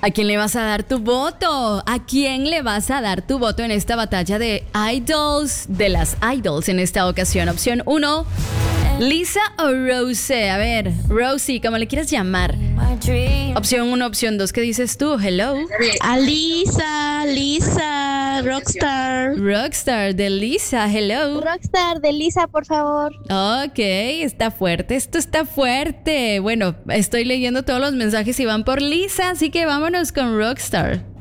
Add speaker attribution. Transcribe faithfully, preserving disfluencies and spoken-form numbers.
Speaker 1: ¿A quién le vas a dar tu voto? ¿A quién le vas a dar tu voto en esta batalla de idols, de las idols en esta ocasión? Opción uno, Lisa o Rose. A ver, Rosie, como le quieras llamar. Opción uno, opción dos, ¿qué dices tú? Hello.
Speaker 2: A Lisa, Lisa, Rockstar.
Speaker 1: Rockstar de Lisa, hello.
Speaker 3: Rockstar de Lisa, por favor.
Speaker 1: Ok, está fuerte, esto está fuerte. Bueno, estoy leyendo todos los mensajes y van por Lisa, así que vámonos con Rockstar.